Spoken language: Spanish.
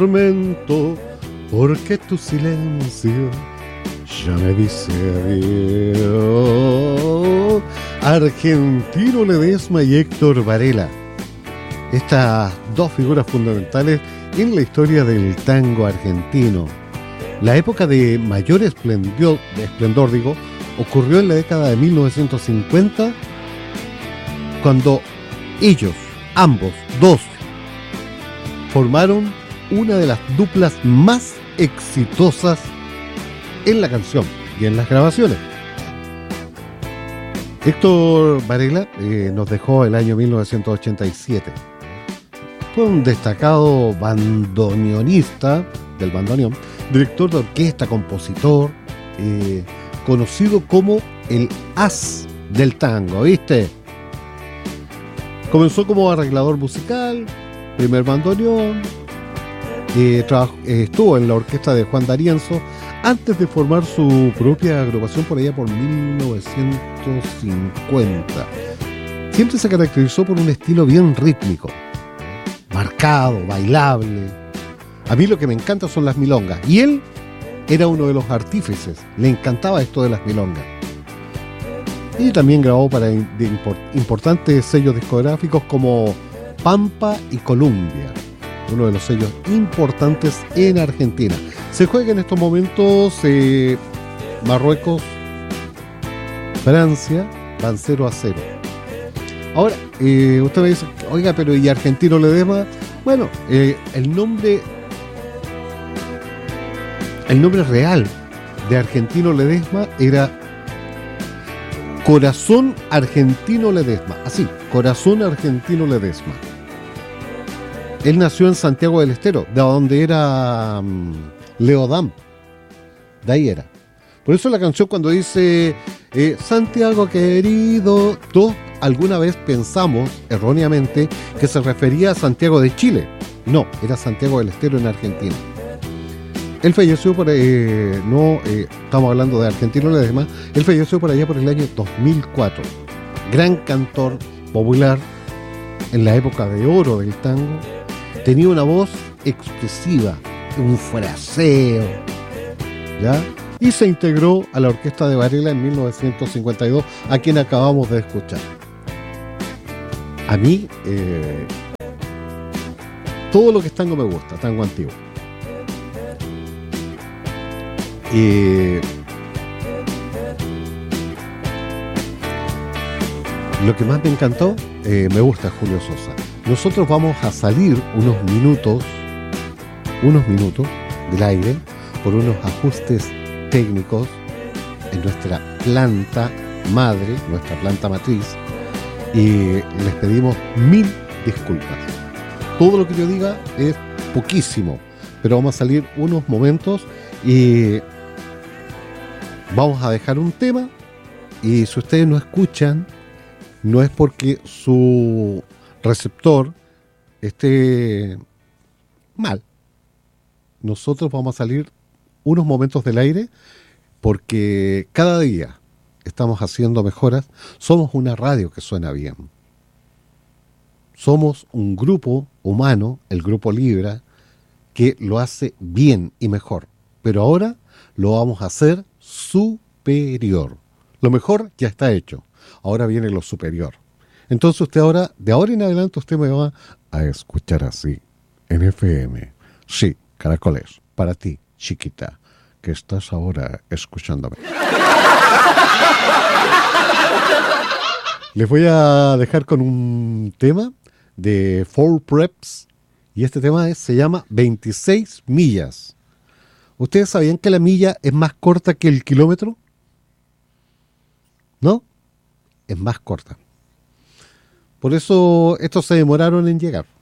Tormento, porque tu silencio ya me dice adiós. Argentino Ledesma y Héctor Varela, estas dos figuras fundamentales en la historia del tango argentino. La época de mayor esplendor, ocurrió en la década de 1950, cuando ellos, ambos, dos, formaron una de las duplas más exitosas en la canción y en las grabaciones. Héctor Varela nos dejó el año 1987. Fue un destacado bandoneonista del bandoneón, director de orquesta, compositor, conocido como el as del tango, ¿viste? Comenzó como arreglador musical, primer bandoneón, estuvo en la orquesta de Juan D'Arienzo antes de formar su propia agrupación por allá por 1950. Siempre se caracterizó por un estilo bien rítmico, marcado, bailable. A mí lo que me encanta son las milongas, y él era uno de los artífices, le encantaba esto de las milongas. Y también grabó para importantes sellos discográficos como Pampa y Columbia, uno de los sellos importantes en Argentina. Se juega en estos momentos Marruecos, Francia, van 0-0. Ahora, usted me dice, oiga, pero ¿y Argentino Ledesma? Bueno, el nombre real de Argentino Ledesma era Corazón Argentino Ledesma. Así, Corazón Argentino Ledesma. Él nació en Santiago del Estero, de donde era Leodam. De ahí era. Por eso la canción cuando dice Santiago querido, todos alguna vez pensamos erróneamente que se refería a Santiago de Chile. No, era Santiago del Estero en Argentina. Él falleció estamos hablando de Argentino Ledesma, él falleció por allá por el año 2004. Gran cantor popular en la época de oro del tango. Tenía una voz expresiva, un fraseo, ¿ya? Y se integró a la orquesta de Varela en 1952, a quien acabamos de escuchar. A mí, todo lo que es tango me gusta, tango antiguo. Lo que más me encantó, me gusta Julio Sosa. Nosotros vamos a salir unos minutos del aire por unos ajustes técnicos en nuestra planta madre, nuestra planta matriz, y les pedimos 1000 disculpas. Todo lo que yo diga es poquísimo, pero vamos a salir unos momentos y vamos a dejar un tema, y si ustedes no escuchan, no es porque su receptor esté mal. Nosotros vamos a salir unos momentos del aire porque cada día estamos haciendo mejoras. Somos una radio que suena bien. Somos un grupo humano, el Grupo Libra, que lo hace bien y mejor. Pero ahora lo vamos a hacer superior. Lo mejor ya está hecho. Ahora viene lo superior. Entonces usted ahora, de ahora en adelante, usted me va a escuchar así, en FM. Sí, Caracoles, para ti, chiquita, que estás ahora escuchándome. Les voy a dejar con un tema de Four Preps, y este tema se llama 26 millas. ¿Ustedes sabían que la milla es más corta que el kilómetro? ¿No? Es más corta. Por eso estos se demoraron en llegar.